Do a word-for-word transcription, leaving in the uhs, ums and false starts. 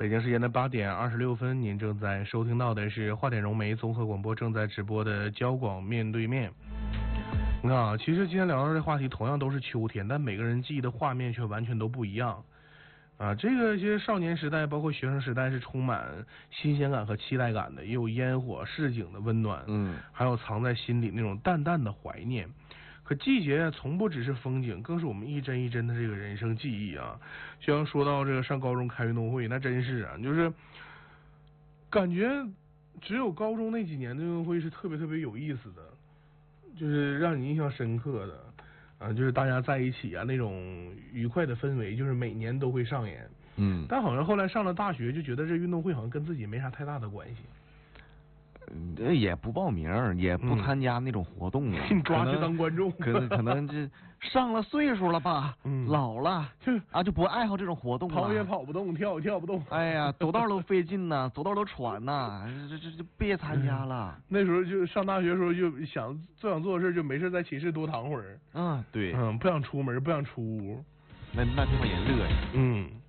北京时间的八点二十六分，您正在收听到的是华点融媒综合广播正在直播的交广面对面。你看啊，其实今天聊到这话题同样都是秋天，但每个人记忆的画面却完全都不一样。啊，这个些少年时代，包括学生时代是充满新鲜感和期待感的，也有烟火市井的温暖， 嗯， 还有藏在心里那种淡淡的怀念。可季节从不只是风景，更是我们一帧一帧的这个人生记忆啊。就像说到这个上高中开运动会，那真是啊，就是感觉只有高中那几年的运动会是特别特别有意思的，就是让你印象深刻的啊，就是大家在一起啊那种愉快的氛围，就是每年都会上演。 嗯， 但好像后来上了大学，就觉得这运动会好像跟自己没啥太大的关系。 嗯，也不报名，也不参加那种活动啊， 你抓去当观众， 可能可能这上了岁数了吧， 嗯， 老了啊就不爱好这种活动了， 跑也跑不动，跳也跳不动， 哎呀，走道都费劲呐，走道都喘呐，这这这别参加了。 嗯、那时候就上大学的时候就想最想做的事就没事在寝室多躺会儿， 嗯，对， 嗯，不想出门，不想出屋， 那那地方也热呀， 嗯。